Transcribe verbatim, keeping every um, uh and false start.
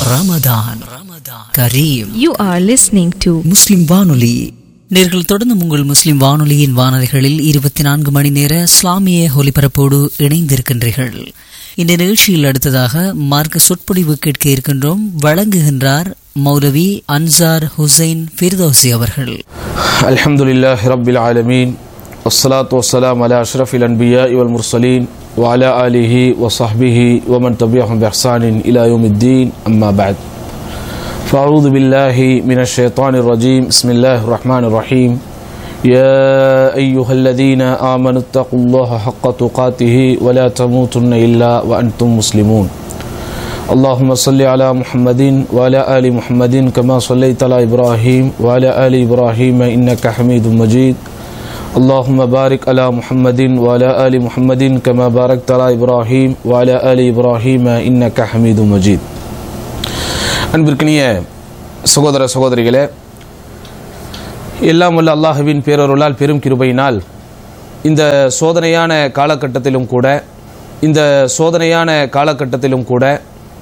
Ramadan Ramadan Karim. You are listening to முஸ்லிம் வானொலி. நேர்கள் தொடர்ந்து உங்கள் முஸ்லிம் வானொலியின் வானொலிகளில் இருபத்தி நான்கு மணி நேர இஸ்லாமிய ஒலிபரப்போடு இணைந்திருக்கின்றீர்கள். இந்த நிகழ்ச்சியில் அடுத்ததாக மார்க்க சொற்பொழிவு கேட்க இருக்கின்றோம். வழங்குகின்றார் மௌலவி அன்சார் ஹுசைன் ஃபிர்தௌசி அவர்கள். அல்ஹம்துலில்லாஹி ரப்பில் ஆலமீன், வஸ்ஸலாத்து வஸ்ஸலாம் அலா அஷ்ரஃபில் அன்பியாஇ வல் முர்சலீன் வ அலா ஆலிஹி வ ஸஹ்பிஹி வ மன் தபிஅஹும் பிஹ்சானின் இலா யௌமித்தீன். அம்மா பஅத். ஃபஅஊது பில்லாஹி மினஷ் ஷைத்தானிர் ரஜீம். பிஸ்மில்லாஹிர் ரஹ்மானிர் ரஹீம். யா அய்யுஹல்லதீன ஆமனு தகுல்லாஹ ஹக்க துகாத்திஹி வ லா தமூதுன்ன இல்லா வ அன்தும் முஸ்லிமூன். اللهم صل على محمد وعلى آل محمد كما صليت على إبراهيم وعلى آل إبراهيم إنك حميد مجيد. اللهم بارك على محمد وعلى آل محمد كما باركت على إبراهيم وعلى آل إبراهيم إنك حميد مجيد. அன்பிற்கினிய சகோதர சகோதரிகளே, எல்லாம் வல்ல அல்லாஹ்வின் பேரருளால் பெரும் கிருபையினால் இந்த சோதனையான காலகட்டத்திலும் கூட இந்த சோதனையான காலகட்டத்திலும் கூட